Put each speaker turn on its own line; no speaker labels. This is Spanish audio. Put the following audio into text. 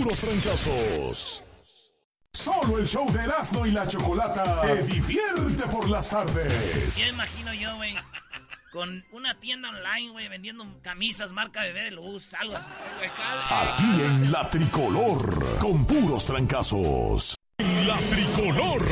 puros trancazos.
Solo el show de Erasmo y la Chocolata te divierte por las tardes.
Ya imagino yo, güey, con una tienda online, güey, vendiendo camisas marca Bebé de Luz, algo así.
Aquí en La Tricolor, con puros trancazos. En La Tricolor.